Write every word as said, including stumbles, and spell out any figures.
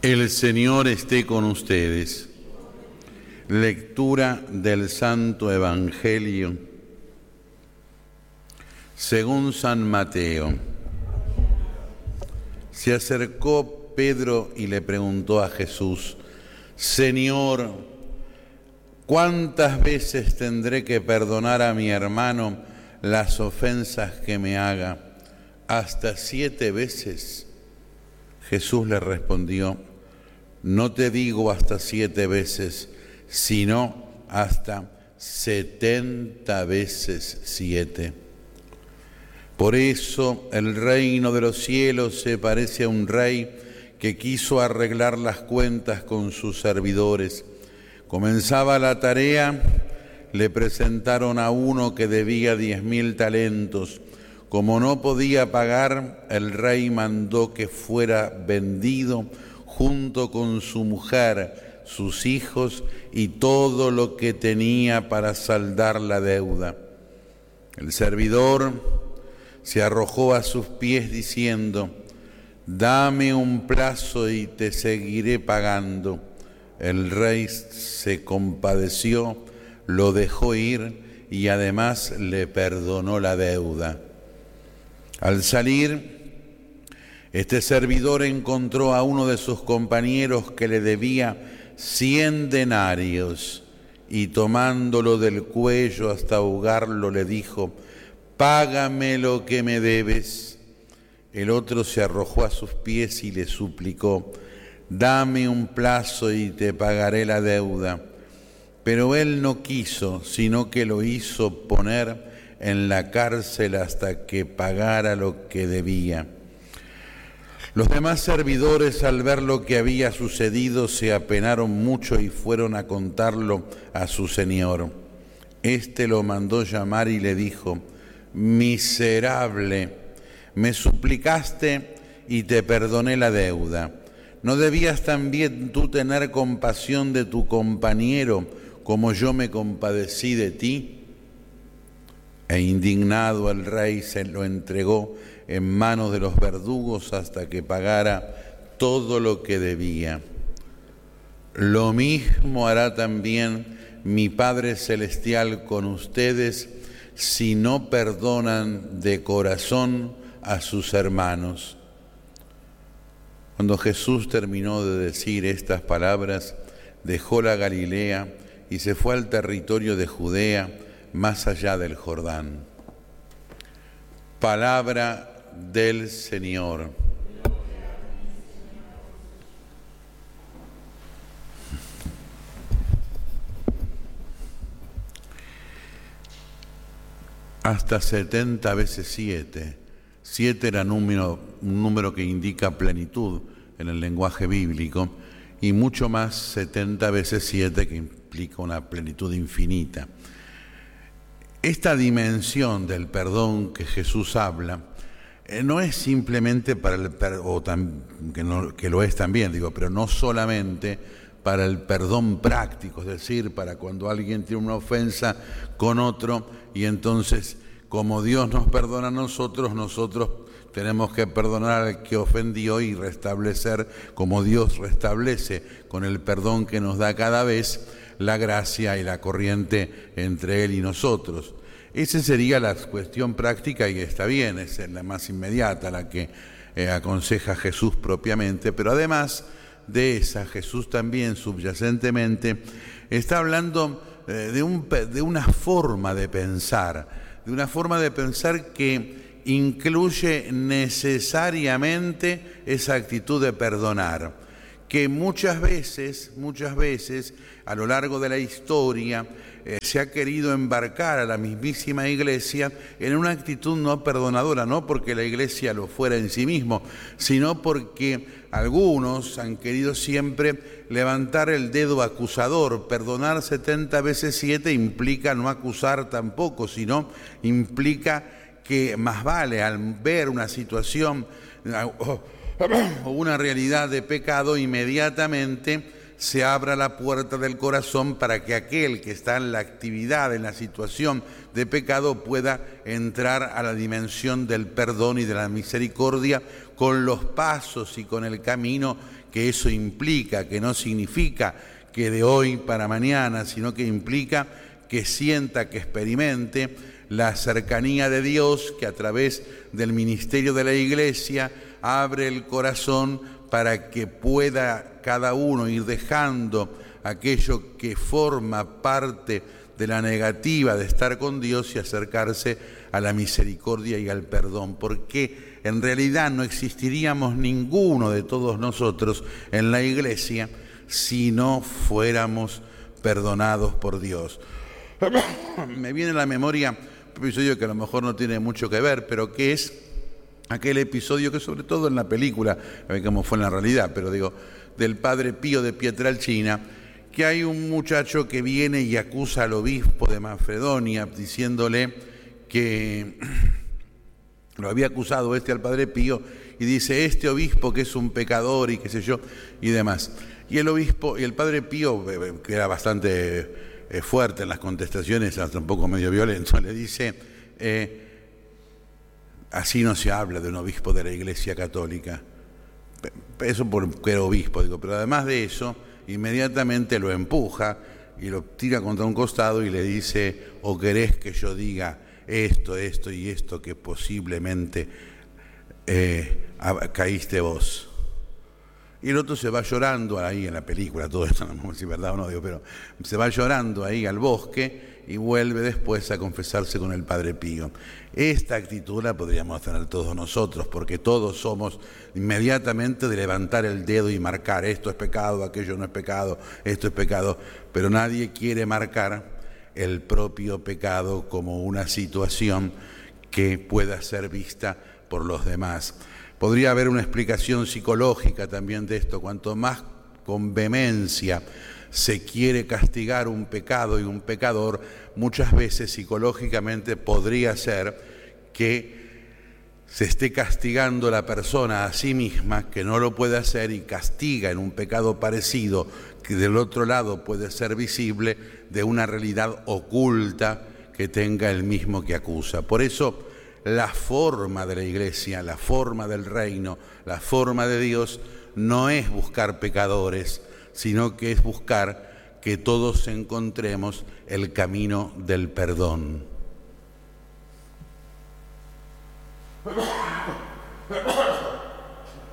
El Señor esté con ustedes. Lectura del Santo Evangelio según San Mateo. Se acercó Pedro y le preguntó a Jesús: Señor, ¿cuántas veces tendré que perdonar a mi hermano las ofensas que me haga? ¿Hasta siete veces? Jesús le respondió: no te digo hasta siete veces, sino hasta setenta veces siete. Por eso el reino de los cielos se parece a un rey que quiso arreglar las cuentas con sus servidores. Comenzaba la tarea, le presentaron a uno que debía diez mil talentos. Como no podía pagar, el rey mandó que fuera vendido junto con su mujer, sus hijos y todo lo que tenía para saldar la deuda. El servidor se arrojó a sus pies diciendo: dame un plazo y te seguiré pagando. El rey se compadeció, lo dejó ir y además le perdonó la deuda. Al salir, este servidor encontró a uno de sus compañeros que le debía cien denarios y tomándolo del cuello hasta ahogarlo le dijo: págame lo que me debes. El otro se arrojó a sus pies y le suplicó: dame un plazo y te pagaré la deuda. Pero él no quiso, sino que lo hizo poner en la cárcel hasta que pagara lo que debía. Los demás servidores, al ver lo que había sucedido, se apenaron mucho y fueron a contarlo a su señor. Este lo mandó llamar y le dijo: miserable, me suplicaste y te perdoné la deuda. ¿No debías también tú tener compasión de tu compañero como yo me compadecí de ti? E indignado el rey se lo entregó en manos de los verdugos hasta que pagara todo lo que debía. Lo mismo hará también mi Padre Celestial con ustedes si no perdonan de corazón a sus hermanos. Cuando Jesús terminó de decir estas palabras, dejó la Galilea y se fue al territorio de Judea, más allá del Jordán. Palabra del Señor. Hasta setenta veces siete. Siete era número, un número que indica plenitud en el lenguaje bíblico, y mucho más setenta veces siete, que implica una plenitud infinita. Esta dimensión del perdón que Jesús habla eh, no es simplemente para el perdón, que, no, que lo es también, digo, pero no solamente para el perdón práctico, es decir, para cuando alguien tiene una ofensa con otro y entonces, como Dios nos perdona a nosotros, nosotros tenemos que perdonar al que ofendió y restablecer, como Dios restablece con el perdón que nos da cada vez, la gracia y la corriente entre Él y nosotros. Esa sería la cuestión práctica y está bien, es la más inmediata, la que eh, aconseja Jesús propiamente, pero además de esa, Jesús también subyacentemente está hablando eh, de, un, de una forma de pensar, de una forma de pensar que incluye necesariamente esa actitud de perdonar, que muchas veces, muchas veces, a lo largo de la historia, eh, se ha querido embarcar a la mismísima Iglesia en una actitud no perdonadora, no porque la Iglesia lo fuera en sí mismo, sino porque algunos han querido siempre levantar el dedo acusador. Perdonar setenta veces siete implica no acusar tampoco, sino implica que más vale al ver una situación o una realidad de pecado, inmediatamente se abra la puerta del corazón para que aquel que está en la actividad, en la situación de pecado, pueda entrar a la dimensión del perdón y de la misericordia con los pasos y con el camino que eso implica, que no significa que de hoy para mañana, sino que implica que sienta, que experimente la cercanía de Dios, que a través del ministerio de la Iglesia abre el corazón para que pueda cada uno ir dejando aquello que forma parte de la negativa de estar con Dios y acercarse a la misericordia y al perdón, porque en realidad no existiríamos ninguno de todos nosotros en la Iglesia si no fuéramos perdonados por Dios. Me viene a la memoria un episodio que a lo mejor no tiene mucho que ver, pero que es aquel episodio que sobre todo en la película, a ver cómo fue en la realidad, pero digo, del Padre Pío de Pietrelcina, que hay un muchacho que viene y acusa al obispo de Manfredonia diciéndole que lo había acusado este al Padre Pío y dice, este obispo que es un pecador y qué sé yo y demás. Y el obispo, y el Padre Pío, que era bastante eh, fuerte en las contestaciones, hasta un poco medio violento, le dice, eh, así no se habla de un obispo de la Iglesia Católica. Eso porque era obispo, digo, pero además de eso, inmediatamente lo empuja y lo tira contra un costado y le dice, ¿o querés que yo diga esto, esto y esto que posiblemente eh, caíste vos? Y el otro se va llorando ahí en la película, todo esto no sé si es verdad o no, digo, pero se va llorando ahí al bosque y vuelve después a confesarse con el Padre Pío. Esta actitud la podríamos tener todos nosotros, porque todos somos inmediatamente de levantar el dedo y marcar, esto es pecado, aquello no es pecado, esto es pecado, pero nadie quiere marcar el propio pecado como una situación que pueda ser vista por los demás. Podría haber una explicación psicológica también de esto. Cuanto más con vehemencia se quiere castigar un pecado y un pecador, muchas veces psicológicamente podría ser que se esté castigando la persona a sí misma, que no lo puede hacer, y castiga en un pecado parecido, que del otro lado puede ser visible, de una realidad oculta que tenga el mismo que acusa. Por eso, la forma de la Iglesia, la forma del reino, la forma de Dios no es buscar pecadores, sino que es buscar que todos encontremos el camino del perdón.